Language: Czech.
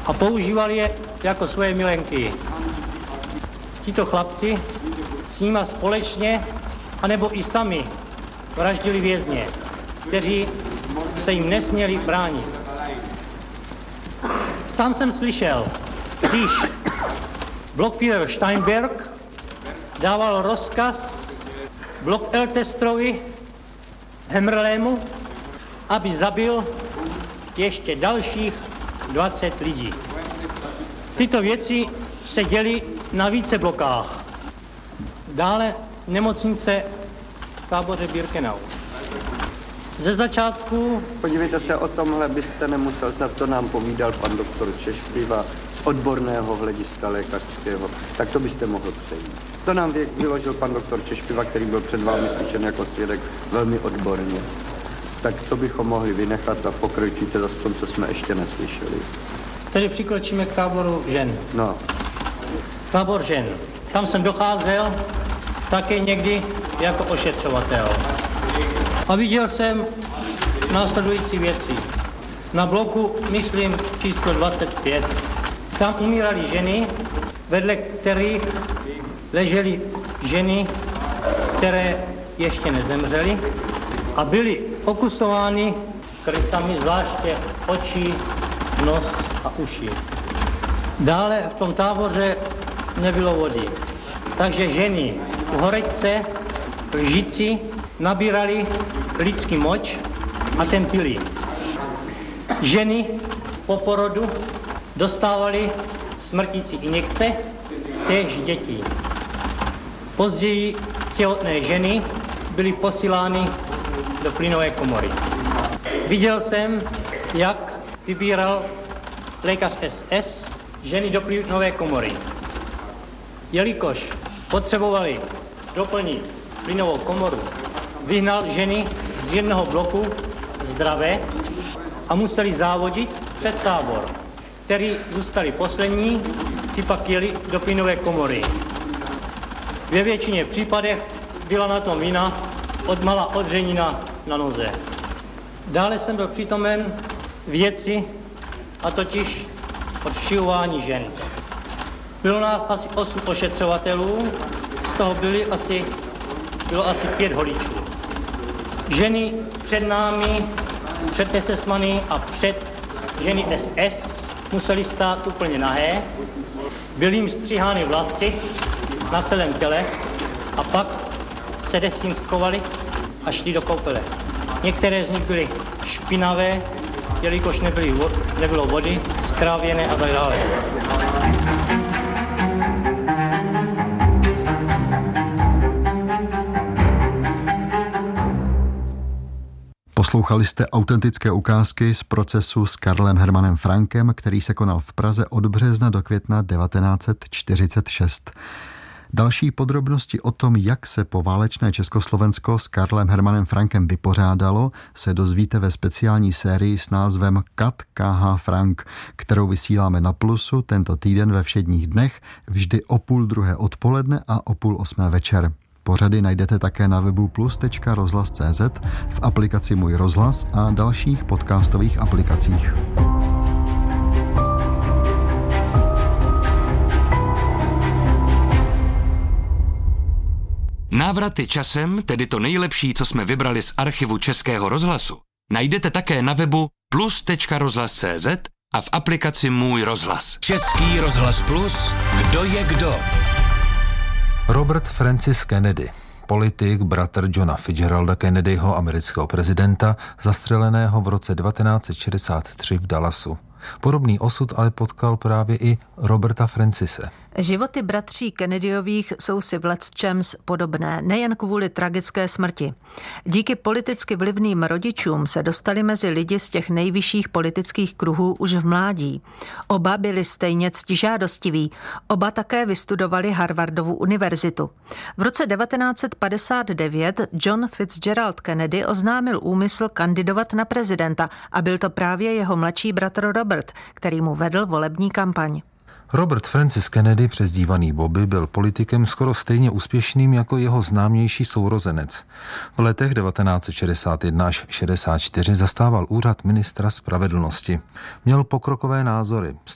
a používali je jako svoje milenky. Tito chlapci s nima společně, anebo i sami vraždili vězně, kteří se jim nesměli bránit. Sám jsem slyšel, když Blockführer Steinberg dával rozkaz Blockeltestrovi Hemmerlému, aby zabil ještě dalších 20 lidí. Tyto věci se děly na více blokách. Dále nemocnice v táboře Birkenau. Ze začátku... Podívejte se, o tomhle byste nemusel, snad to nám povídal pan doktor Češpiva z odborného hlediska lékařského, tak to byste mohl přejít. To nám vyložil pan doktor Češpiva, který byl před vámi slyšen jako svědek velmi odborně. Tak to bychom mohli vynechat a pokročíte zase tom, co jsme ještě neslyšeli. Tedy přikročíme k táboru žen. No. Tábor žen. Tam jsem docházel také někdy jako ošetřovatel. A viděl jsem následující věci. Na bloku, myslím, číslo 25. Tam umíraly ženy, vedle kterých ležely ženy, které ještě nezemřely a byly fokusovány krysami, zvláště oči, nos a uši. Dále v tom táboře nebylo vody. Takže ženy v horečce, lžici nabírali lidský moč a ten pili. Ženy po porodu dostávaly smrtící injekce, též děti. Později těhotné ženy byly posílány do plynové komory. Viděl jsem, jak vybíral lékař SS ženy do plynové komory. Jelikož potřebovali doplnit plynovou komoru, vyhnal ženy z jednoho bloku zdravé a museli závodit přes tábor, který zůstali poslední, ty pak jeli do plynové komory. Ve většině případech byla na tom vina odmala odřenina na noze. Dále jsem byl přítomen věci, a totiž odšivování žen. Bylo nás asi 8 ošetřovatelů, z toho bylo asi 5 holičů. Ženy před námi, před SS-many a před ženy SS museli stát úplně nahé, byly jim stříhány vlasy na celém těle a pak se desinfikovali a šli do koupele. Některé z nich byly špinavé, jelikož nebylo vody, skrávěné a tak dále. Poslouchali jste autentické ukázky z procesu s Karlem Hermanem Frankem, který se konal v Praze od března do května 1946. Další podrobnosti o tom, jak se poválečné Československo s Karlem Hermanem Frankem vypořádalo, se dozvíte ve speciální sérii s názvem Kat K.H. Frank, kterou vysíláme na Plusu tento týden ve všedních dnech, vždy o 7:30 odpoledne a o 7:30 večer. Pořady najdete také na webu plus.rozhlas.cz, v aplikaci Můj rozhlas a dalších podcastových aplikacích. Návraty časem, tedy to nejlepší, co jsme vybrali z archivu Českého rozhlasu, najdete také na webu plus.rozhlas.cz a v aplikaci Můj rozhlas. Český rozhlas Plus, kdo je kdo? Robert Francis Kennedy, politik, bratr Johna Fitzgeralda Kennedyho, amerického prezidenta, zastřeleného v roce 1963 v Dallasu. Podobný osud ale potkal právě i Roberta Francise. Životy bratří Kennedyových jsou si v lecčems podobné, nejen kvůli tragické smrti. Díky politicky vlivným rodičům se dostali mezi lidi z těch nejvyšších politických kruhů už v mládí. Oba byli stejně ctižádostiví, oba také vystudovali Harvardovu univerzitu. V roce 1959 John Fitzgerald Kennedy oznámil úmysl kandidovat na prezidenta a byl to právě jeho mladší bratr Robert, který mu vedl volební kampaň. Robert Francis Kennedy, přezdívaný Bobby, byl politikem skoro stejně úspěšným jako jeho známější sourozenec. V letech 1961 až 64 zastával úřad ministra spravedlnosti. Měl pokrokové názory,